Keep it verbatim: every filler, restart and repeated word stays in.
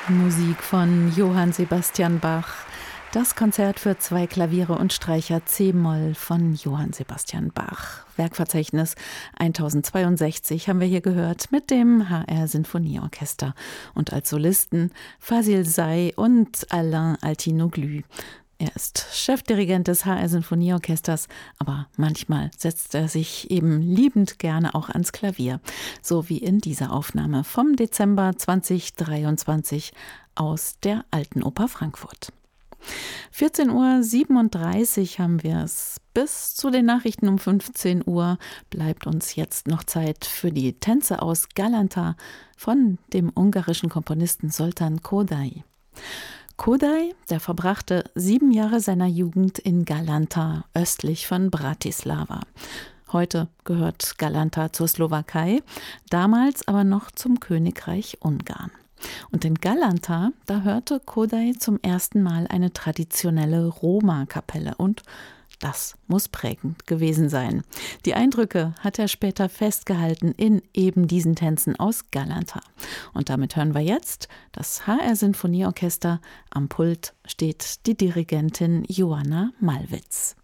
Musik von Johann Sebastian Bach. Das Konzert für zwei Klaviere und Streicher C-Moll von Johann Sebastian Bach. Werkverzeichnis tausendzweiundsechzig haben wir hier gehört mit dem H R Sinfonieorchester und als Solisten Fazil Say und Alain Altinoglu. Er ist Chefdirigent des H R Sinfonieorchesters, aber manchmal setzt er sich eben liebend gerne auch ans Klavier, so wie in dieser Aufnahme vom Dezember zweitausenddreiundzwanzig aus der Alten Oper Frankfurt. vierzehn Uhr siebenunddreißig haben wir es. Bis zu den Nachrichten um fünfzehn Uhr bleibt uns jetzt noch Zeit für die Tänze aus Galanta von dem ungarischen Komponisten Zoltán Kodály. Kodály, der verbrachte sieben Jahre seiner Jugend in Galanta, östlich von Bratislava. Heute gehört Galanta zur Slowakei, damals aber noch zum Königreich Ungarn. Und in Galanta, da hörte Kodály zum ersten Mal eine traditionelle Roma-Kapelle und das muss prägend gewesen sein. Die Eindrücke hat er später festgehalten in eben diesen Tänzen aus Galanta. Und damit hören wir jetzt das H R Sinfonieorchester. Am Pult steht die Dirigentin Joanna Malwitz.